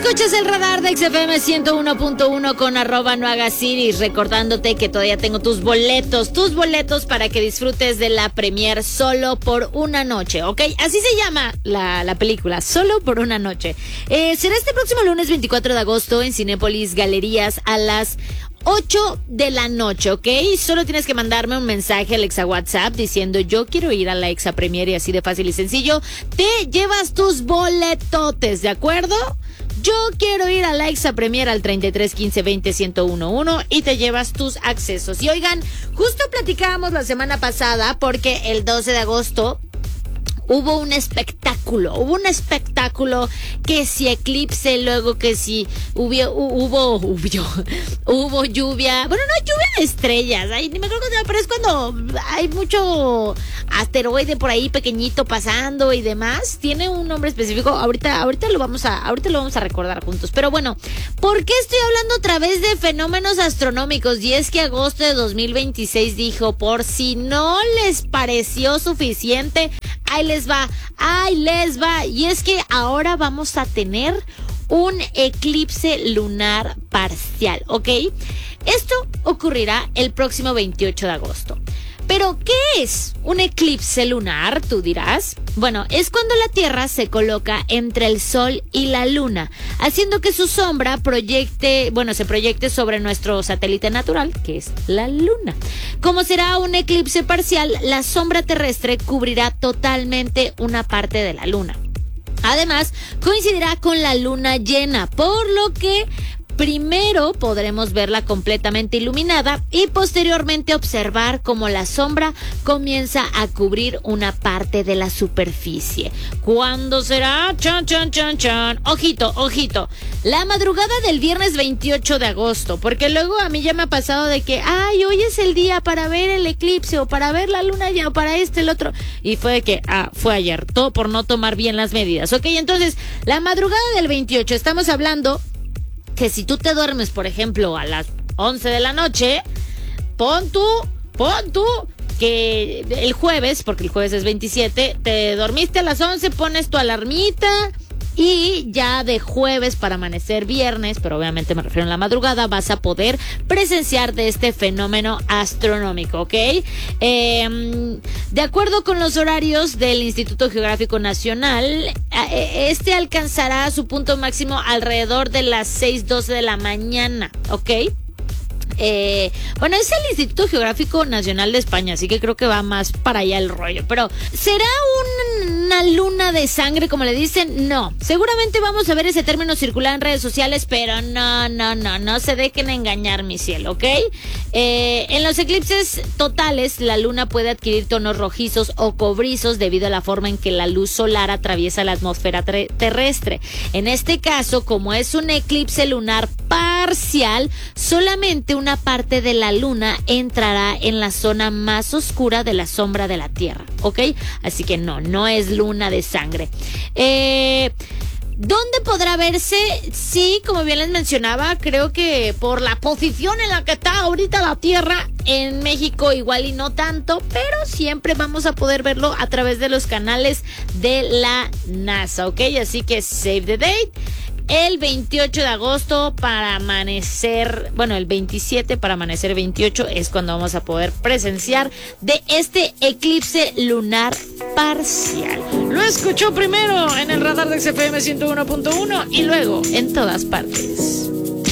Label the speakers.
Speaker 1: Escuchas el radar de XFM 101.1 con @nohagasiris, recordándote que todavía tengo tus boletos para que disfrutes de la premier Solo por una noche, ¿ok? Así se llama la película, Solo por una noche. Será este próximo lunes 24 de agosto en Cinépolis Galerías a las 8 de la noche, ¿ok? Solo tienes que mandarme un mensaje al Exa WhatsApp diciendo yo quiero ir a la Exa Premier y así de fácil y sencillo te llevas tus boletotes, ¿de acuerdo? Yo quiero ir a la Exa Premier al 33 15 20 1011 y te llevas tus accesos. Y oigan, justo platicábamos la semana pasada porque el 12 de agosto hubo un espectáculo que si eclipse, luego que si hubo lluvia, bueno, no lluvia de estrellas, ay, ni me acuerdo cómo se llama, pero es cuando hay mucho asteroide por ahí pequeñito pasando y demás, tiene un nombre específico, ahorita lo vamos a recordar juntos, pero bueno, ¿por qué estoy hablando otra vez de fenómenos astronómicos? Y es que agosto de 2026 dijo, por si no les pareció suficiente, ahí les va. Y es que ahora vamos a tener un eclipse lunar parcial, ¿ok? Esto ocurrirá el próximo 28 de agosto. ¿Pero qué es un eclipse lunar? Tú dirás. Bueno, es cuando la Tierra se coloca entre el Sol y la Luna, haciendo que su sombra se proyecte sobre nuestro satélite natural, que es la Luna. Como será un eclipse parcial, la sombra terrestre cubrirá totalmente una parte de la Luna. Además, coincidirá con la luna llena, por lo que primero podremos verla completamente iluminada y posteriormente observar cómo la sombra comienza a cubrir una parte de la superficie. ¿Cuándo será? Chan, chan, chan, chan. Ojito. La madrugada del viernes 28 de agosto, porque luego a mí ya me ha pasado de que, hoy es el día para ver el eclipse o para ver la luna ya o para el otro. Y fue de que, fue ayer, todo por no tomar bien las medidas. Ok, entonces, la madrugada del 28, estamos hablando que si tú te duermes, por ejemplo, a las 11 de la noche, pon tú que el jueves, porque el jueves es 27, te dormiste a las 11, pones tu alarmita y ya de jueves para amanecer viernes, pero obviamente me refiero a la madrugada, vas a poder presenciar de este fenómeno astronómico, ¿ok? De acuerdo con los horarios del Instituto Geográfico Nacional, este alcanzará su punto máximo alrededor de las 6:12 de la mañana, ¿ok? Bueno, es el Instituto Geográfico Nacional de España, así que creo que va más para allá el rollo. Pero, ¿será una luna de sangre, como le dicen? No. Seguramente vamos a ver ese término circular en redes sociales, pero no se dejen engañar, mi cielo, ¿ok? En los eclipses totales, la luna puede adquirir tonos rojizos o cobrizos debido a la forma en que la luz solar atraviesa la atmósfera terrestre. En este caso, como es un eclipse lunar parcial, solamente una parte de la luna entrará en la zona más oscura de la sombra de la Tierra, ¿ok? Así que no es luna de sangre. ¿Dónde podrá verse? Sí, como bien les mencionaba, creo que por la posición en la que está ahorita la Tierra, en México igual y no tanto, pero siempre vamos a poder verlo a través de los canales de la NASA, ¿ok? Así que save the date. El 28 de agosto para amanecer, el 27 para amanecer 28 es cuando vamos a poder presenciar de este eclipse lunar parcial. Lo escuchó primero en el radar de XFM 101.1 y luego en todas partes.